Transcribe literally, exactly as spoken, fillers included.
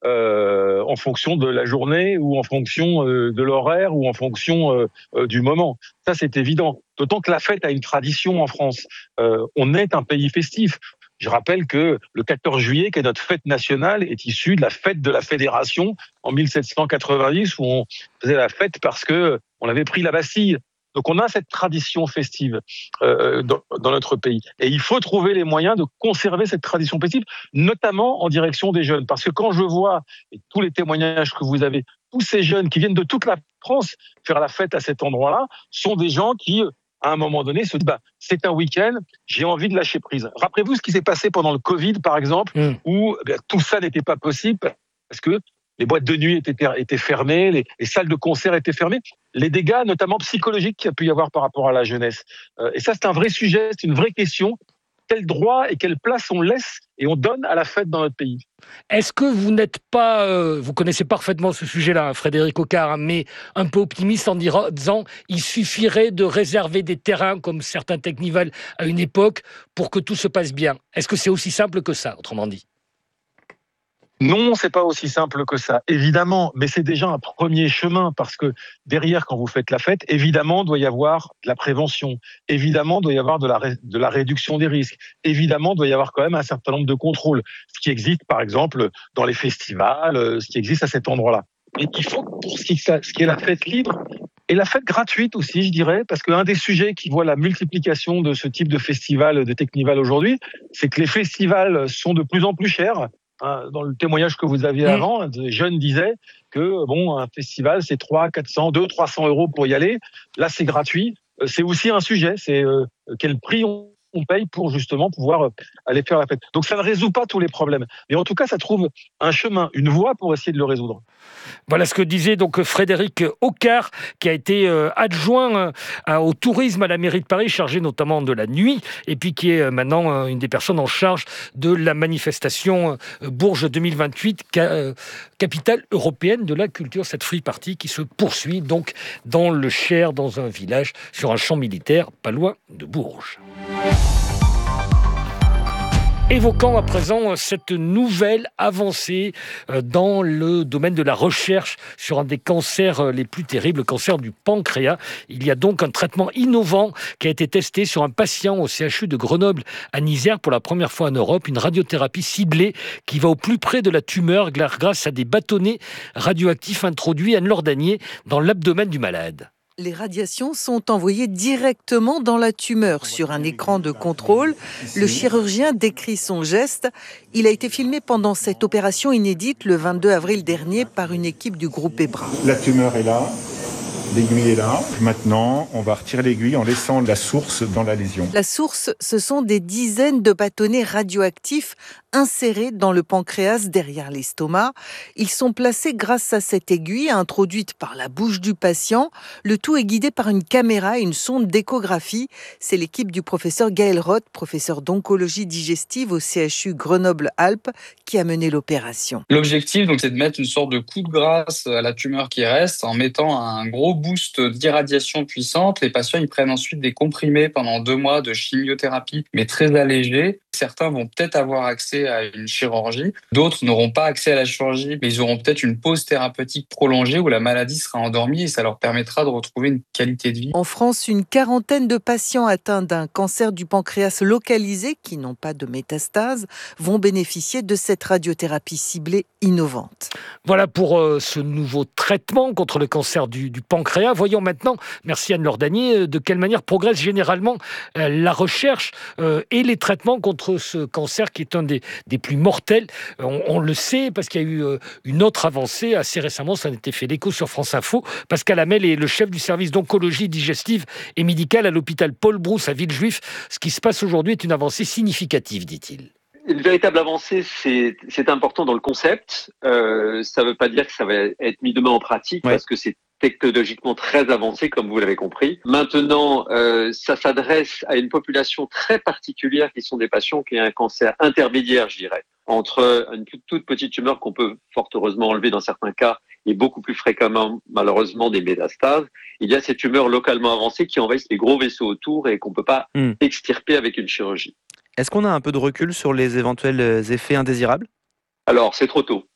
euh, en fonction de la journée ou en fonction euh, de l'horaire ou en fonction euh, euh, du moment. Ça, c'est évident. D'autant que la fête a une tradition en France. Euh, on est un pays festif. Je rappelle que le quatorze juillet, qui est notre fête nationale, est issu de la fête de la Fédération en mille sept cent quatre-vingt-dix, où on faisait la fête parce que on avait pris la Bastille. Donc on a cette tradition festive euh, dans, dans notre pays. Et il faut trouver les moyens de conserver cette tradition festive, notamment en direction des jeunes. Parce que quand je vois, et tous les témoignages que vous avez, tous ces jeunes qui viennent de toute la France faire la fête à cet endroit-là, sont des gens qui, à un moment donné, se disent bah, c'est un week-end, j'ai envie de lâcher prise. Rappelez-vous ce qui s'est passé pendant le Covid, par exemple, mmh. où eh bien, tout ça n'était pas possible parce que les boîtes de nuit étaient, étaient fermées, les, les salles de concert étaient fermées. Les dégâts, notamment psychologiques, qu'il y a pu y avoir par rapport à la jeunesse. Euh, et ça, c'est un vrai sujet, c'est une vraie question. Quel droit et quelle place on laisse et on donne à la fête dans notre pays? Est-ce que vous n'êtes pas, euh, vous connaissez parfaitement ce sujet-là, hein, Frédéric Ocard, hein, mais un peu optimiste en disant il suffirait de réserver des terrains comme certains Technival à une époque pour que tout se passe bien? Est-ce que c'est aussi simple que ça, autrement dit? Non, c'est pas aussi simple que ça, évidemment, mais c'est déjà un premier chemin parce que derrière, quand vous faites la fête, évidemment, doit y avoir de la prévention, évidemment, doit y avoir de la, ré- de la réduction des risques, évidemment, doit y avoir quand même un certain nombre de contrôles, ce qui existe, par exemple, dans les festivals, euh, ce qui existe à cet endroit-là. Et il faut, pour ce qui, ce qui est la fête libre, et la fête gratuite aussi, je dirais, parce qu'un des sujets qui voit la multiplication de ce type de festival, de Technival aujourd'hui, c'est que les festivals sont de plus en plus chers. Dans le témoignage que vous aviez avant, des jeunes disaient que bon, un festival, c'est trois, quatre cents, deux, trois cents euros pour y aller. Là, c'est gratuit. C'est aussi un sujet. C'est euh, quel prix on on paye pour justement pouvoir aller faire la fête. Donc ça ne résout pas tous les problèmes. Mais en tout cas, ça trouve un chemin, une voie pour essayer de le résoudre. Voilà ce que disait donc Frédéric Ocard, qui a été euh, adjoint euh, au tourisme à la mairie de Paris, chargé notamment de la nuit, et puis qui est euh, maintenant euh, une des personnes en charge de la manifestation euh, Bourges deux mille vingt-huit, ca- euh, capitale européenne de la culture, cette free party qui se poursuit donc dans le Cher, dans un village, sur un champ militaire, pas loin de Bourges. Évoquant à présent cette nouvelle avancée dans le domaine de la recherche sur un des cancers les plus terribles, le cancer du pancréas. Il y a donc un traitement innovant qui a été testé sur un patient au C H U de Grenoble à Nisères pour la première fois en Europe, une radiothérapie ciblée qui va au plus près de la tumeur grâce à des bâtonnets radioactifs introduits Anne-Laure Danier dans l'abdomen du malade. Les radiations sont envoyées directement dans la tumeur sur un écran de contrôle. Le chirurgien décrit son geste. Il a été filmé pendant cette opération inédite le vingt-deux avril dernier par une équipe du groupe EBRA. La tumeur est là. L'aiguille est là. Maintenant, on va retirer l'aiguille en laissant la source dans la lésion. La source, ce sont des dizaines de bâtonnets radioactifs insérés dans le pancréas derrière l'estomac. Ils sont placés grâce à cette aiguille introduite par la bouche du patient. Le tout est guidé par une caméra et une sonde d'échographie. C'est l'équipe du professeur Gaël Roth, professeur d'oncologie digestive au C H U Grenoble-Alpes, qui a mené l'opération. L'objectif, donc, c'est de mettre une sorte de coup de grâce à la tumeur qui reste en mettant un gros boost d'irradiation puissante. Les patients, ils prennent ensuite des comprimés pendant deux mois de chimiothérapie, mais très allégés. Certains vont peut-être avoir accès à une chirurgie, d'autres n'auront pas accès à la chirurgie, mais ils auront peut-être une pause thérapeutique prolongée où la maladie sera endormie et ça leur permettra de retrouver une qualité de vie. En France, une quarantaine de patients atteints d'un cancer du pancréas localisé, qui n'ont pas de métastase, vont bénéficier de cette radiothérapie ciblée innovante. Voilà pour euh, ce nouveau traitement contre le cancer du, du pancréas. Voyons maintenant, merci Anne-Laure Danier, de quelle manière progresse généralement euh, la recherche euh, et les traitements contre ce cancer qui est un des, des plus mortels. On, on le sait parce qu'il y a eu euh, une autre avancée assez récemment, ça en était fait l'écho sur France Info. Pascal Hamel est le chef du service d'oncologie digestive et médicale à l'hôpital Paul Brousse à Villejuif. Ce qui se passe aujourd'hui est une avancée significative, dit-il. Une véritable avancée, c'est, c'est important dans le concept. Euh, ça ne veut pas dire que ça va être mis demain en pratique, ouais. Parce que c'est technologiquement très avancé, comme vous l'avez compris. Maintenant, euh, ça s'adresse à une population très particulière qui sont des patients qui ont un cancer intermédiaire, je dirais, entre une toute petite tumeur qu'on peut fort heureusement enlever dans certains cas et beaucoup plus fréquemment, malheureusement, des métastases. Il y a ces tumeurs localement avancées qui envahissent les gros vaisseaux autour et qu'on ne peut pas mmh. extirper avec une chirurgie. Est-ce qu'on a un peu de recul sur les éventuels effets indésirables ? Alors, c'est trop tôt.